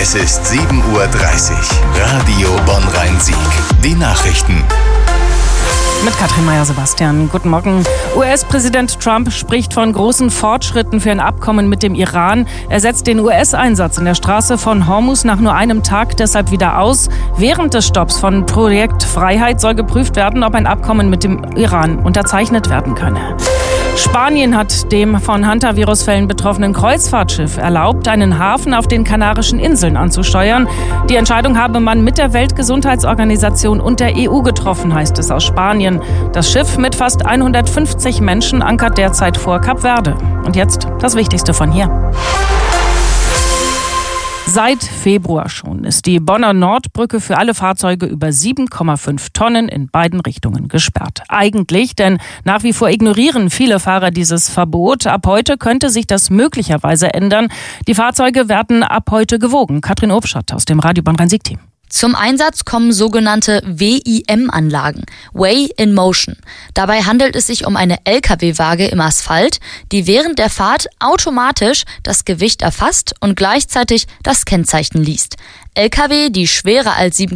Es ist 7:30 Uhr. Radio Bonn-Rhein-Sieg. Die Nachrichten. Mit Katrin Meyer-Sebastian. Guten Morgen. US-Präsident Trump spricht von großen Fortschritten für ein Abkommen mit dem Iran. Er setzt den US-Einsatz in der Straße von Hormuz nach nur einem Tag deshalb wieder aus. Während des Stopps von Projekt Freiheit soll geprüft werden, ob ein Abkommen mit dem Iran unterzeichnet werden könne. Spanien hat dem von Hantavirus-Fällen betroffenen Kreuzfahrtschiff erlaubt, einen Hafen auf den Kanarischen Inseln anzusteuern. Die Entscheidung habe man mit der Weltgesundheitsorganisation und der EU getroffen, heißt es aus Spanien. Das Schiff mit fast 150 Menschen ankert derzeit vor Kap Verde. Und jetzt das Wichtigste von hier. Seit Februar schon ist die Bonner Nordbrücke für alle Fahrzeuge über 7,5 Tonnen in beiden Richtungen gesperrt. Eigentlich, denn nach wie vor ignorieren viele Fahrer dieses Verbot. Ab heute könnte sich das möglicherweise ändern. Die Fahrzeuge werden ab heute gewogen. Katrin Obschat aus dem Radio Bonn-Rhein-Sieg-Team. Zum Einsatz kommen sogenannte WIM-Anlagen, Weigh in Motion. Dabei handelt es sich um eine Lkw-Waage im Asphalt, die während der Fahrt automatisch das Gewicht erfasst und gleichzeitig das Kennzeichen liest. Lkw, die schwerer als